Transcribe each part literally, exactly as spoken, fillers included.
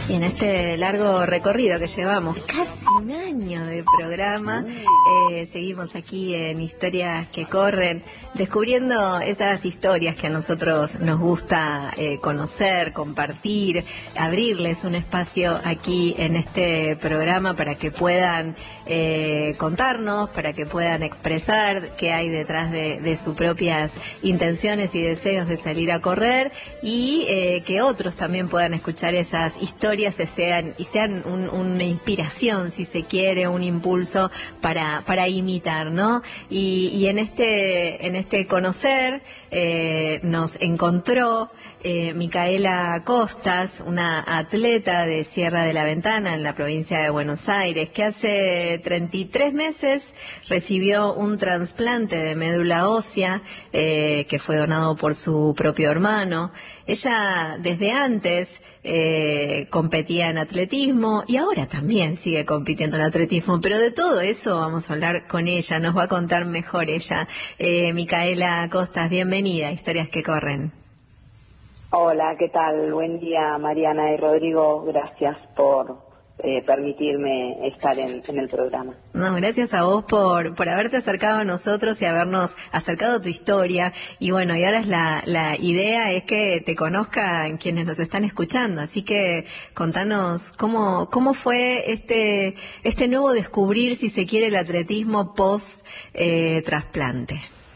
Y en este largo recorrido que llevamos, casi un año de programa, eh, seguimos aquí en Historias que Corren, descubriendo esas historias que a nosotros nos gusta eh, conocer, compartir, abrirles un espacio aquí en este programa para que puedan eh, contarnos, para que puedan expresar qué hay detrás de, de sus propias intenciones y deseos de salir a correr, y eh, que otros también puedan escuchar esas historias y sean, y sean un, una inspiración, si se quiere, un impulso para, para imitar, ¿no? Y, y en este, en este conocer eh, nos encontró eh, Micaela Costas, una atleta de Sierra de la Ventana, en la provincia de Buenos Aires, que hace treinta y tres meses recibió un trasplante de médula ósea eh, que fue donado por su propio hermano. Ella desde antes eh, competía en atletismo y ahora también sigue compitiendo en atletismo, pero de todo eso vamos a hablar con ella, nos va a contar mejor ella. Eh, Micaela Costas, bienvenida a Historias que Corren. Hola, ¿qué tal? Buen día, Mariana y Rodrigo. Gracias por eh, permitirme estar en, en el programa. No, gracias a vos por, por haberte acercado a nosotros y habernos acercado a tu historia. Y bueno, y ahora es la, la idea es que te conozcan quienes nos están escuchando. Así que contanos cómo, cómo fue este, este nuevo descubrir, si se quiere, el atletismo post eh, trasplante.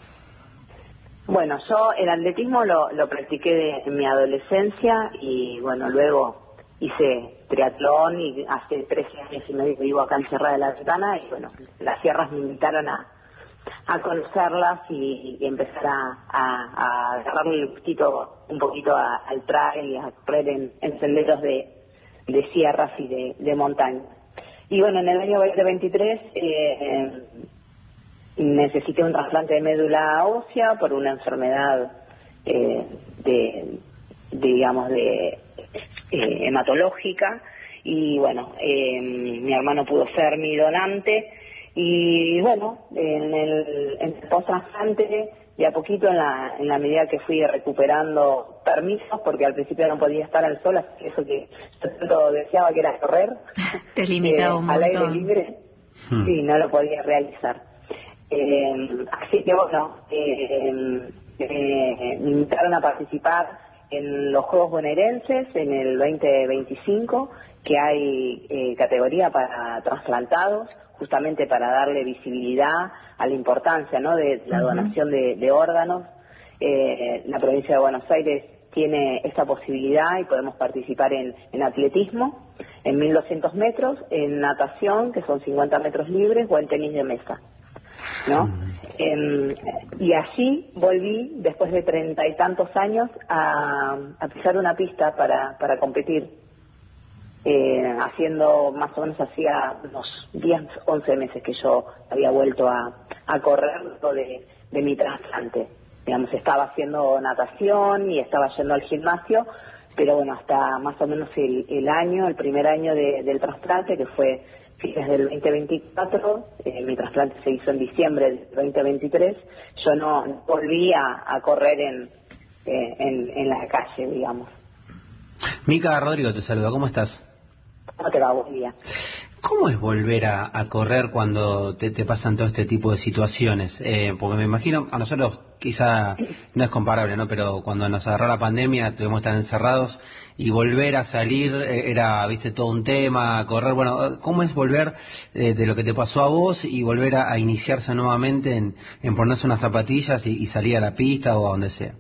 Bueno, yo el atletismo lo, lo practiqué de, en mi adolescencia y bueno, luego hice triatlón y hace trece años y medio vivo acá en Sierra de la Ventana y bueno, las sierras me invitaron a, a conocerlas y, y empezar a, a, a agarrarle el gustito un poquito a, al trail y a correr en, en senderos de, de sierras y de, de montaña. Y bueno, en el año veinte veintitrés eh, necesité un trasplante de médula ósea por una enfermedad eh, de, de, digamos, de eh, hematológica y bueno, eh, mi hermano pudo ser mi donante y bueno, en el, en el post-trasplante, de a poquito en la, en la medida que fui recuperando permisos, porque al principio no podía estar al sol, así que eso que yo tanto deseaba que era correr, te limitaba eh, un al montón. aire libre, Hmm. sí, no lo podía realizar. Eh, así que bueno, eh, eh, me invitaron a participar en los Juegos Bonaerenses en el veinte veinticinco, que hay eh, categoría para trasplantados, justamente para darle visibilidad a la importancia, ¿no?, de la donación de, de órganos. Eh, la provincia de Buenos Aires tiene esta posibilidad y podemos participar en, en atletismo, en mil doscientos metros, en natación, que son cincuenta metros libres, o en tenis de mesa, ¿no? Eh, y allí volví, después de treinta y tantos años, a, a pisar una pista para, para competir, eh, haciendo más o menos hacía unos diez, once meses que yo había vuelto a, a correr de, de mi trasplante. Digamos, estaba haciendo natación y estaba yendo al gimnasio, pero bueno, hasta más o menos el, el año, el primer año de, del trasplante, que fue fines del veinte veinticuatro, eh, mi trasplante se hizo en diciembre del veinte veintitrés, yo no volví a, a correr en, eh, en, en la calle, digamos. Mica, Rodrigo te saluda, ¿cómo estás? ¿Cómo te va? Buen día. ¿Cómo es volver a, a correr cuando te, te pasan todo este tipo de situaciones? Eh, porque me imagino, a nosotros quizá no es comparable, ¿no? Pero cuando nos agarró la pandemia tuvimos que estar encerrados y volver a salir eh, era, viste, todo un tema, correr. Bueno, ¿cómo es volver eh, de lo que te pasó a vos y volver a, a iniciarse nuevamente en, en ponerse unas zapatillas y, y salir a la pista o a donde sea?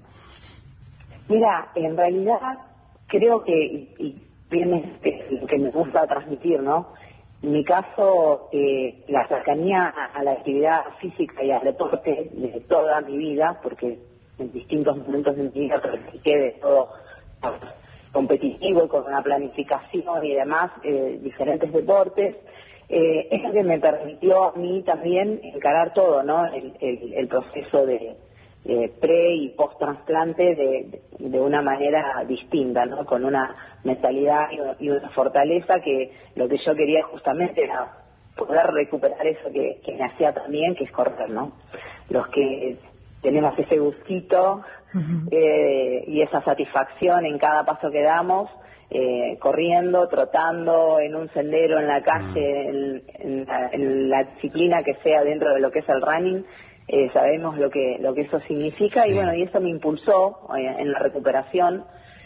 Mira, en realidad creo que, y, y bien es lo que me gusta transmitir, ¿no? En mi caso, eh, la cercanía a la actividad física y al deporte de toda mi vida, porque en distintos momentos de mi vida practiqué de todo competitivo y con una planificación y demás, eh, diferentes deportes, eh, es lo que me permitió a mí también encarar todo, ¿no? El, el, el proceso de eh, pre y post trasplante de, de una manera distinta, ¿no? Con una mentalidad y una fortaleza que lo que yo quería justamente era poder recuperar eso que, que me hacía también, que es correr, ¿no? Los que tenemos ese gustito uh-huh. eh, y esa satisfacción en cada paso que damos, eh, corriendo, trotando, en un sendero, en la calle, en, en, la, en la disciplina que sea dentro de lo que es el running, eh, sabemos lo que lo que eso significa, sí. Y bueno, y eso me impulsó eh, en la recuperación.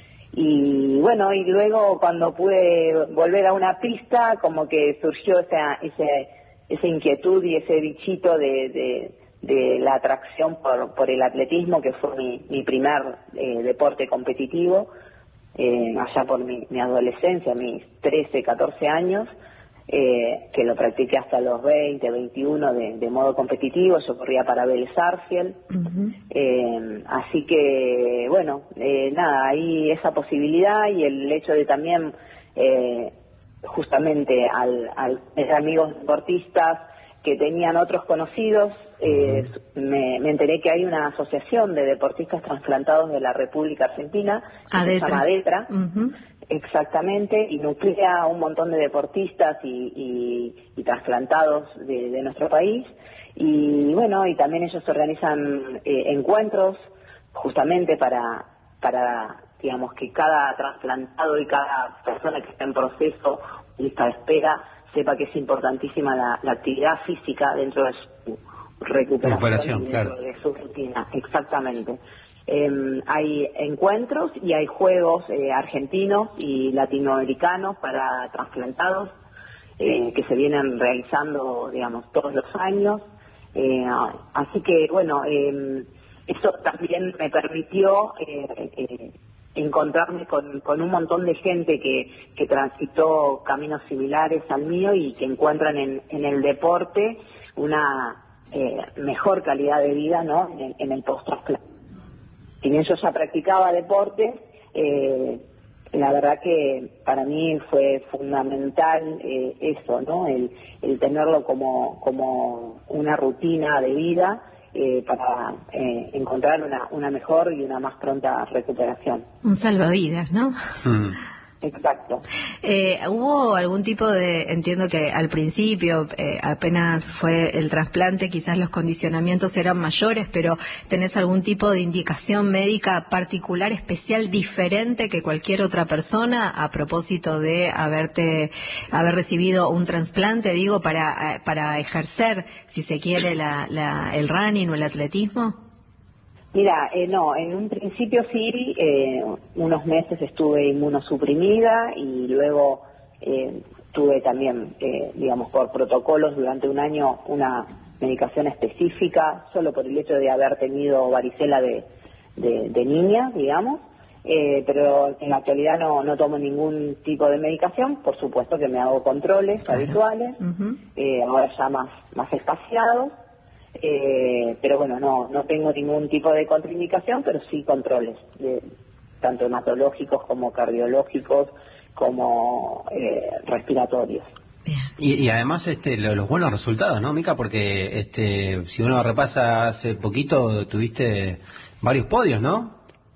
Y bueno, y luego cuando pude volver a una pista, como que surgió esa, ese, esa inquietud y ese bichito de, de, de la atracción por, por el atletismo, que fue mi, mi primer eh, deporte competitivo, eh, allá por mi, mi adolescencia, mis trece, catorce años, eh, que lo practiqué hasta los veinte, veintiuno de, de modo competitivo. Yo corría para Vélez Sarsfield. Uh-huh. eh, así que, bueno, eh, nada, ahí esa posibilidad y el hecho de también, eh, justamente al, al tener amigos deportistas que tenían otros conocidos, eh, uh-huh. me, me enteré que hay una asociación de deportistas trasplantados de la República Argentina, que Adetra. se llama Adetra. Uh-huh. Exactamente, y nuclea un montón de deportistas y, y, y trasplantados de, de nuestro país. Y bueno, y también ellos organizan eh, encuentros justamente para, para, digamos, que cada trasplantado y cada persona que está en proceso, lista de espera, sepa que es importantísima la, la actividad física dentro de su recuperación, recuperación y dentro claro. de su rutina. Exactamente. Eh, hay encuentros y hay juegos eh, argentinos y latinoamericanos para trasplantados eh, que se vienen realizando, digamos, todos los años. Eh, así que, bueno, eh, eso también me permitió eh, eh, encontrarme con, con un montón de gente que, que transitó caminos similares al mío y que encuentran en, en el deporte una eh, mejor calidad de vida, ¿no?, en, en el post-trasplante. Si bien yo ya practicaba deportes, eh, la verdad que para mí fue fundamental eh, eso, ¿no? El, el tenerlo como, como una rutina de vida eh, para eh, encontrar una, una mejor y una más pronta recuperación. Un salvavidas, ¿no? Mm. Exacto. Eh, ¿Hubo algún tipo de, entiendo que al principio, eh, apenas fue el trasplante, quizás los condicionamientos eran mayores, pero ¿tenés algún tipo de indicación médica particular, especial, diferente que cualquier otra persona a propósito de haberte, haber recibido un trasplante, digo, para, para ejercer, si se quiere, la, la, el running o el atletismo? Mira, eh, no, en un principio sí, eh, unos meses estuve inmunosuprimida y luego eh, tuve también, eh, digamos, por protocolos durante un año una medicación específica, solo por el hecho de haber tenido varicela de, de, de niña, digamos, eh, pero en la actualidad no, no tomo ningún tipo de medicación. Por supuesto que me hago controles claro. habituales, uh-huh. eh, ahora ya más, más espaciados. Eh, pero bueno, no no tengo ningún tipo de contraindicación, pero sí controles, de, tanto hematológicos como cardiológicos, como eh, respiratorios. Y, y además este lo, los buenos resultados, ¿no, Mica? Porque este si uno repasa hace poquito tuviste varios podios, ¿no?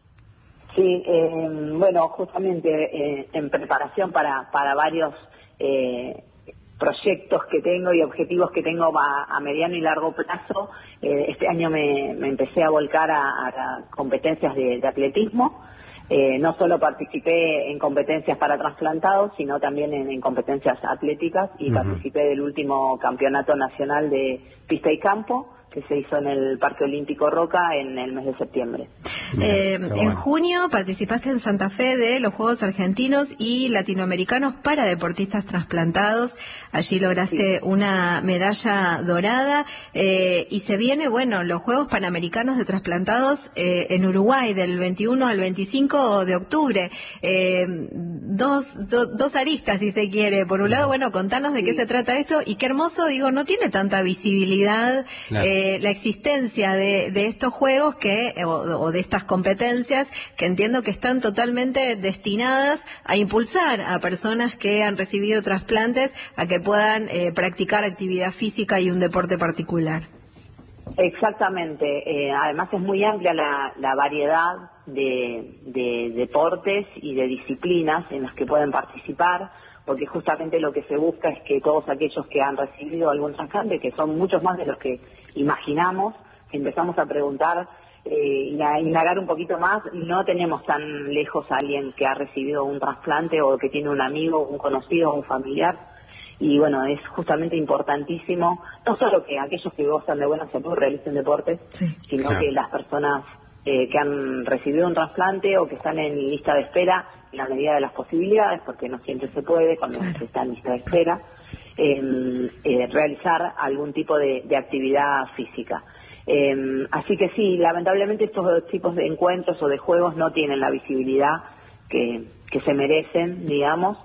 Sí, eh, bueno, justamente eh, en preparación para, para varios eh, proyectos que tengo y objetivos que tengo a, a mediano y largo plazo, eh, este año me, me empecé a volcar a, a competencias de, de atletismo. Eh, no solo participé en competencias para trasplantados, sino también en, en competencias atléticas y uh-huh. participé del último campeonato nacional de pista y campo que se hizo en el Parque Olímpico Roca en el mes de septiembre. Eh, bueno. En junio participaste en Santa Fe de los Juegos Argentinos y Latinoamericanos para deportistas trasplantados. Allí lograste sí. una medalla dorada eh, y se viene, bueno, los Juegos Panamericanos de trasplantados eh, en Uruguay del veintiuno al veinticinco de octubre. Eh, dos, do, dos aristas, si se quiere. Por un lado, bueno, contanos de sí. qué se trata esto y qué hermoso, digo, no tiene tanta visibilidad claro. eh, la existencia de, de estos juegos que o, o de estas competencias que entiendo que están totalmente destinadas a impulsar a personas que han recibido trasplantes a que puedan eh, practicar actividad física y un deporte particular. Exactamente, eh, además es muy amplia la, la variedad de, de deportes y de disciplinas en las que pueden participar, porque justamente lo que se busca es que todos aquellos que han recibido algún trasplante, que son muchos más de los que imaginamos, empezamos a preguntar eh, indagar un poquito más, no tenemos tan lejos a alguien que ha recibido un trasplante o que tiene un amigo, un conocido, un familiar. Y bueno, es justamente importantísimo, no solo que aquellos que gozan de buena salud realicen deportes, sí, sino claro. que las personas eh, que han recibido un trasplante o que están en lista de espera, en la medida de las posibilidades, porque no siempre se puede cuando claro. se está en lista de espera, eh, eh, realizar algún tipo de, de actividad física. Eh, así que sí, lamentablemente estos tipos de encuentros o de juegos no tienen la visibilidad que, que se merecen, digamos,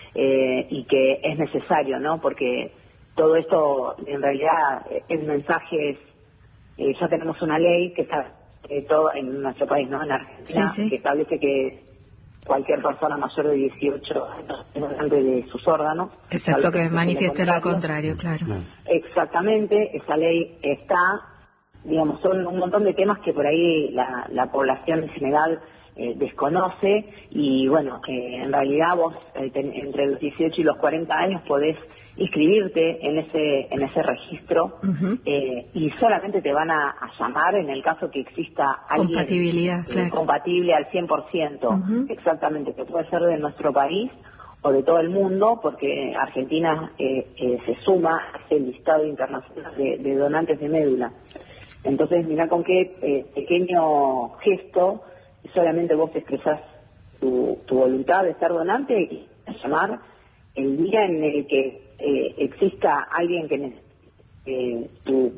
eh, y que es necesario, ¿no? Porque todo esto, en realidad, el mensaje es, eh, ya tenemos una ley que está eh, todo en nuestro país, ¿no? En Argentina, sí, sí. que establece que cualquier persona mayor de dieciocho años es donante de sus órganos. Excepto que manifieste lo contrario, claro. Exactamente, esa ley está. Digamos, son un montón de temas que por ahí la, la población en general eh, desconoce y bueno, eh, en realidad vos eh, ten, entre los dieciocho y los cuarenta años podés inscribirte en ese en ese registro uh-huh. eh, y solamente te van a, a llamar en el caso que exista alguien compatibilidad, eh, claro. compatible al cien por ciento, uh-huh. exactamente, que puede ser de nuestro país o de todo el mundo, porque Argentina eh, eh, se suma a ese listado internacional de, de donantes de médula. Entonces, mirá con qué eh, pequeño gesto solamente vos expresás tu, tu voluntad de ser donante y llamar el día en el que eh, exista alguien que necesite eh, tu,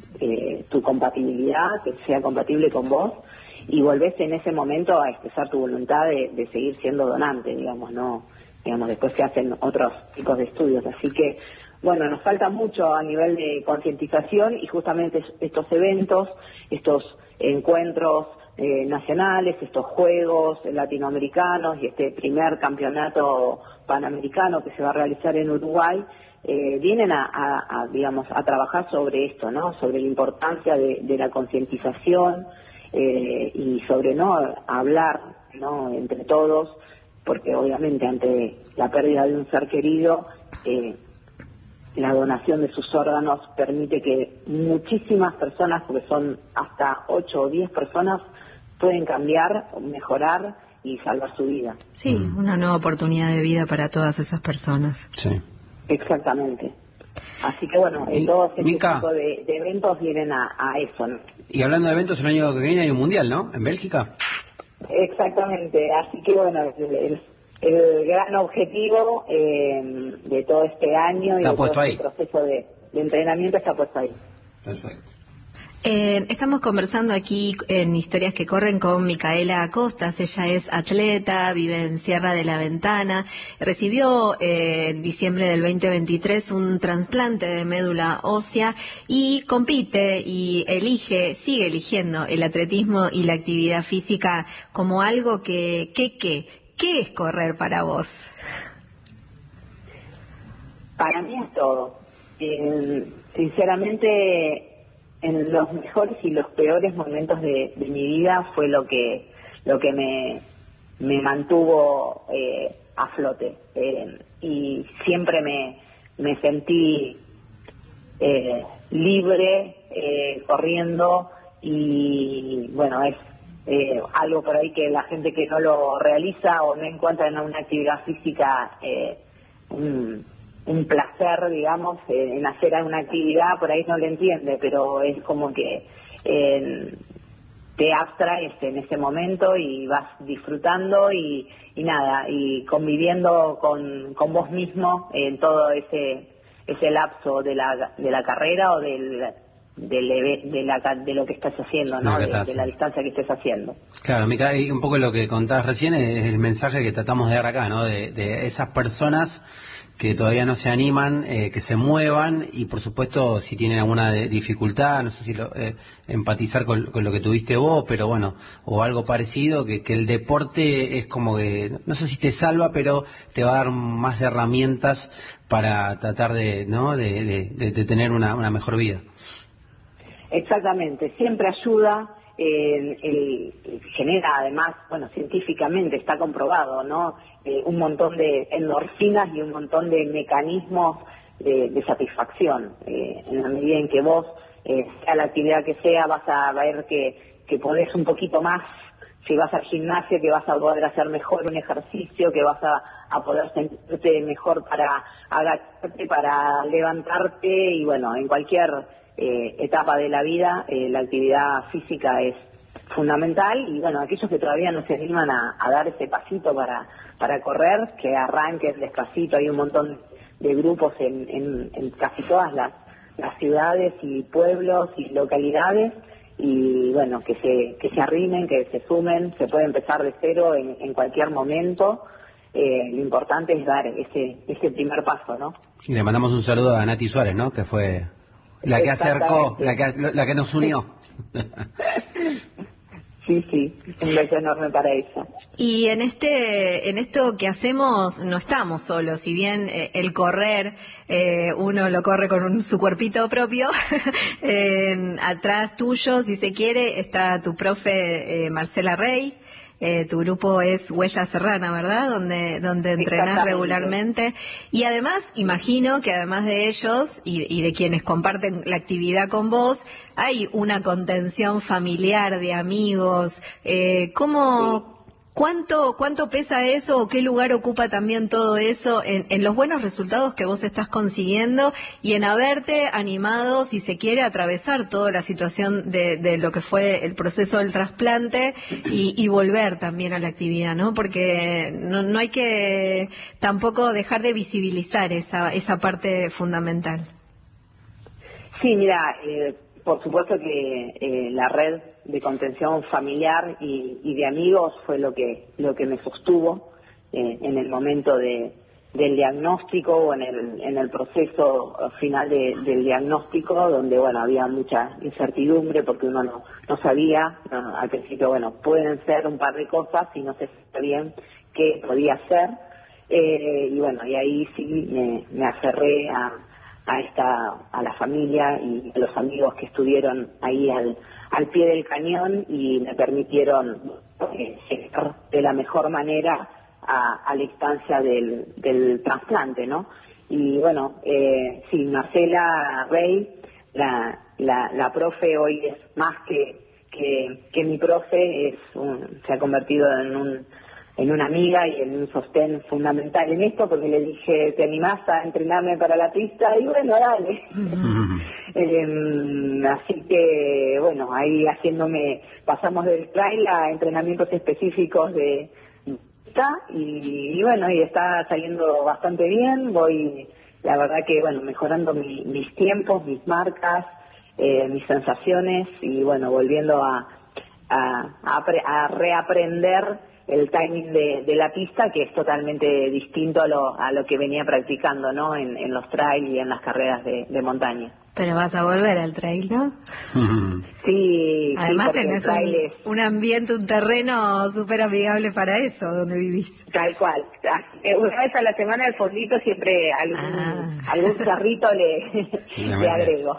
eh, tu compatibilidad, que sea compatible con vos, y volvés en ese momento a expresar tu voluntad de, de seguir siendo donante, digamos, no, digamos, después se hacen otros tipos de estudios, así que bueno, nos falta mucho a nivel de concientización y justamente estos eventos, estos encuentros eh, nacionales, estos juegos latinoamericanos y este primer campeonato panamericano que se va a realizar en Uruguay, eh, vienen a, a, a, digamos, a trabajar sobre esto, ¿no? Sobre la importancia de, de la concientización eh, y sobre no hablar, ¿no? Entre todos, porque obviamente ante la pérdida de un ser querido, eh, la donación de sus órganos permite que muchísimas personas, porque son hasta ocho o diez personas, pueden cambiar, mejorar y salvar su vida. Sí, mm. una nueva oportunidad de vida para todas esas personas. Sí. Exactamente. Así que bueno, y, todos este Mica, tipo de, de eventos vienen a, a eso, ¿no? Y hablando de eventos, el año que viene hay un mundial, ¿no? ¿En Bélgica? Exactamente, así que bueno, el, el, el gran objetivo eh, de todo este año y de todo este proceso de, de entrenamiento está puesto ahí. Perfecto. Eh, estamos conversando aquí en Historias que Corren con Micaela Acostas. Ella es atleta, vive en Sierra de la Ventana. Recibió eh, en diciembre del veinte veintitrés un trasplante de médula ósea y compite y elige, sigue eligiendo el atletismo y la actividad física como algo que, que, que, ¿qué es correr para vos? Para mí es todo. Eh, sinceramente, en los mejores y los peores momentos de, de mi vida fue lo que lo que me, me mantuvo eh, a flote. Eh, y siempre me, me sentí eh, libre, eh, corriendo, y bueno, es eh, algo por ahí que la gente que no lo realiza o no encuentra en una actividad física eh, un, un placer, digamos, eh, en hacer una actividad, por ahí no lo entiende, pero es como que eh, te abstraes en ese momento y vas disfrutando y, y nada, y conviviendo con, con vos mismo en todo ese ese lapso de la de la carrera o del del de, la, de lo que estás haciendo, ¿no? De, de la distancia que estés haciendo. Claro, Mica, y un poco lo que contabas recién es el mensaje que tratamos de dar acá, ¿no? De, de esas personas que todavía no se animan, eh, que se muevan, y por supuesto si tienen alguna de, dificultad, no sé si lo, eh, empatizar con, con lo que tuviste vos, pero bueno, o algo parecido, que, que el deporte es como que, no sé si te salva, pero te va a dar más herramientas para tratar de, ¿no? de, de, de, de tener una, una mejor vida. Exactamente, siempre ayuda. Eh, el, el, genera además, bueno, científicamente está comprobado, ¿no? Eh, un montón de endorfinas y un montón de mecanismos de, de satisfacción. Eh, en la medida en que vos, eh, sea la actividad que sea, vas a ver que, que podés un poquito más, si vas al gimnasio, que vas a poder hacer mejor un ejercicio, que vas a, a poder sentirte mejor para agacharte, para levantarte, y bueno, en cualquier eh, etapa de la vida eh, la actividad física es fundamental. Y bueno, aquellos que todavía no se animan a, a dar ese pasito para, para correr, que arranquen despacito. Hay un montón de grupos en, en, en casi todas las, las ciudades y pueblos y localidades, y bueno, que se que se arrimen, que se sumen. Se puede empezar de cero en, en cualquier momento. Eh, lo importante es dar ese ese primer paso, ¿no? Y le mandamos un saludo a Nati Suárez, ¿no? Que fue la que acercó, la que la que nos unió. Sí, sí, un beso enorme para ella. Y en este, en esto que hacemos no estamos solos. Si bien eh, el correr eh, uno lo corre con un, su cuerpito propio, eh, atrás tuyo, si se quiere, está tu profe eh, Marcela Rey. Eh, tu grupo es Huella Serrana, ¿verdad? Donde donde entrenás regularmente. Y además, imagino que además de ellos y, y de quienes comparten la actividad con vos, hay una contención familiar de amigos. Eh, ¿Cómo, sí. cuánto cuánto pesa eso o qué lugar ocupa también todo eso en, en los buenos resultados que vos estás consiguiendo y en haberte animado, si se quiere, a atravesar toda la situación de, de lo que fue el proceso del trasplante y, y volver también a la actividad, ¿no? Porque no, no hay que tampoco dejar de visibilizar esa, esa parte fundamental. Sí, mira, eh, por supuesto que eh, la red de contención familiar y, y de amigos fue lo que lo que me sostuvo eh, en el momento de, del diagnóstico o en el en el proceso final de, del diagnóstico, donde bueno había mucha incertidumbre porque uno no no sabía no, al principio. Bueno, pueden ser un par de cosas y no se sabía bien qué podía ser, eh, y bueno, y ahí sí me, me aferré a a esta a la familia y a los amigos que estuvieron ahí al al pie del cañón y me permitieron eh, llegar de la mejor manera a, a la instancia del, del trasplante, ¿no? Y bueno, eh, sí, Marcela Rey, la, la, la profe hoy es más que, que, que mi profe, es un, se ha convertido en un en una amiga y en un sostén fundamental en esto, porque le dije, ¿te animás a entrenarme para la pista? Y bueno, dale. Uh-huh. eh, así que, bueno, ahí haciéndome, pasamos del trail a entrenamientos específicos de pista, y, y bueno, y está saliendo bastante bien. Voy, la verdad que, bueno, mejorando mi, mis tiempos, mis marcas, eh, mis sensaciones, y bueno, volviendo a, a, a, a reaprender el timing de, de la pista, que es totalmente distinto a lo, a lo que venía practicando, ¿no? En, en los trails y en las carreras de, de montaña. Pero vas a volver al trail, ¿no? Sí. Además sí, tenés un, es... un ambiente, un terreno súper amigable para eso, donde vivís. Tal cual. Una vez a la semana al fondito siempre algún, ah. algún charrito le, le agrego.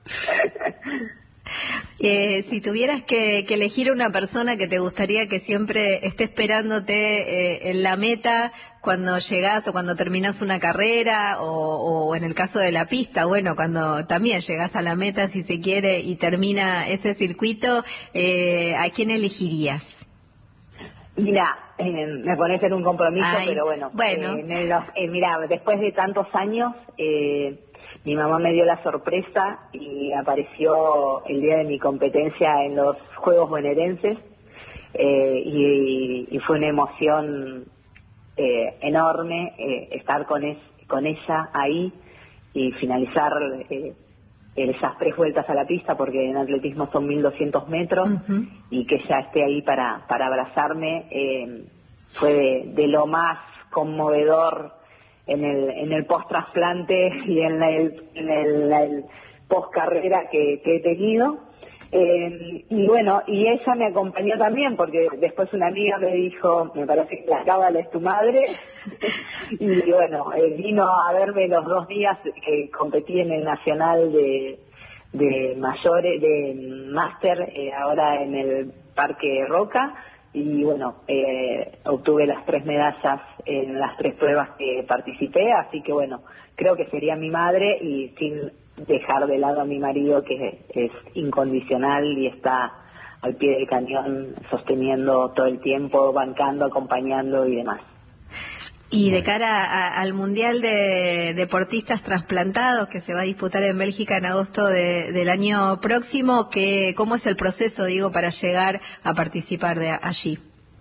Eh, si tuvieras que, que elegir una persona que te gustaría que siempre esté esperándote eh, en la meta cuando llegás o cuando terminás una carrera, o, o en el caso de la pista, bueno, cuando también llegás a la meta, si se quiere, y termina ese circuito, eh, ¿a quién elegirías? Mira, eh, me pones en un compromiso, Ay, pero bueno, bueno. Eh, los, eh, mira, después de tantos años, eh, mi mamá me dio la sorpresa y apareció el día de mi competencia en los Juegos Bonaerenses, eh, y, y fue una emoción eh, enorme eh, estar con, es, con ella ahí y finalizar eh, esas tres vueltas a la pista, porque en atletismo son mil doscientos metros, uh-huh. y que ella esté ahí para, para abrazarme, eh, fue de, de lo más conmovedor en el en el post trasplante y en el, en el, el post carrera que, que he tenido, eh, y bueno, y ella me acompañó también, porque después una amiga me dijo, me parece que la cábala es tu madre, y bueno, eh, vino a verme los dos días que competí en el nacional de de mayores, de máster, eh, ahora en el Parque Roca. Y bueno, eh, obtuve las tres medallas en las tres pruebas que participé, así que bueno, creo que sería mi madre, y sin dejar de lado a mi marido, que es incondicional y está al pie del cañón, sosteniendo todo el tiempo, bancando, acompañando y demás. Y de cara a, al Mundial de Deportistas Trasplantados que se va a disputar en Bélgica en agosto de, del año próximo, ¿qué, ¿cómo es el proceso, digo, para llegar a participar de allí?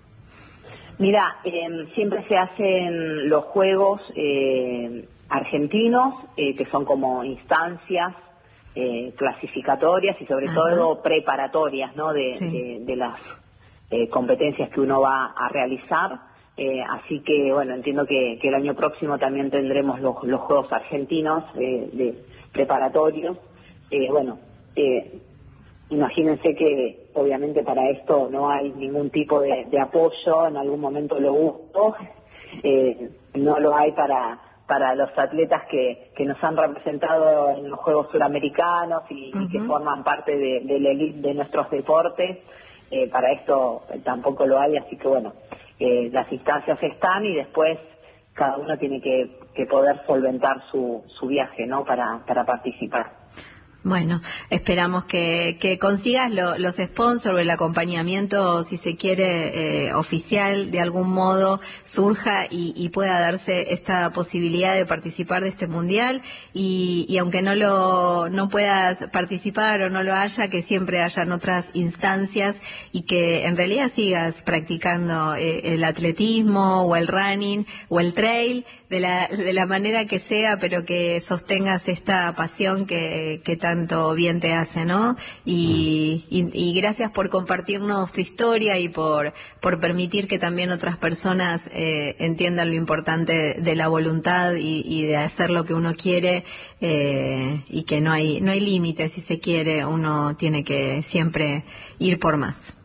Mira, eh, siempre se hacen los Juegos eh, argentinos, eh, que son como instancias eh, clasificatorias y sobre Ajá. todo preparatorias, ¿no? De, sí. de, de las eh, competencias que uno va a realizar. Eh, así que, bueno, entiendo que, que el año próximo también tendremos los, los Juegos argentinos eh, de preparatorios. Eh, bueno, eh, imagínense que obviamente para esto no hay ningún tipo de, de apoyo, en algún momento lo hubo, eh, no lo hay para para los atletas que, que nos han representado en los Juegos Suramericanos y, uh-huh. y que forman parte de, de la élite de nuestros deportes. Eh, para esto tampoco lo hay, así que bueno, eh, las instancias están y después cada uno tiene que, que poder solventar su, su viaje, ¿no? Para, para participar. Bueno, esperamos que, que consigas lo, los sponsors, el acompañamiento, si se quiere, eh, oficial, de algún modo surja y, y pueda darse esta posibilidad de participar de este mundial y, y aunque no lo no puedas participar o no lo haya, que siempre hayan otras instancias y que en realidad sigas practicando eh, el atletismo o el running o el trail de la de la manera que sea, pero que sostengas esta pasión que, que tanto bien te hace, ¿no? Y, y, y gracias por compartirnos tu historia y por por permitir que también otras personas eh, entiendan lo importante de la voluntad y, y de hacer lo que uno quiere eh, y que no hay no hay límites, si se quiere, uno tiene que siempre ir por más.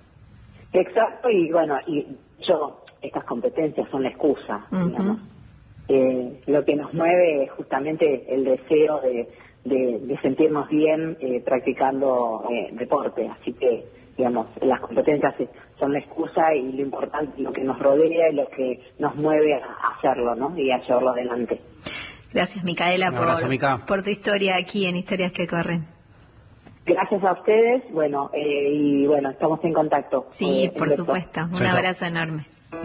Exacto, y bueno, y yo, estas competencias son la excusa, uh-huh. digamos. Eh, lo que nos mueve es justamente el deseo de, de, de sentirnos bien eh, practicando eh, deporte, así que, digamos, las competencias son la excusa y lo importante, lo que nos rodea y lo que nos mueve a hacerlo, ¿no? Y a llevarlo adelante. Gracias, Micaela, por, abrazo, Mica. por tu historia aquí en Historias que Corren. Gracias a ustedes, bueno, eh, y bueno, estamos en contacto. Sí, eh, por en supuesto, un chau, abrazo chau. enorme.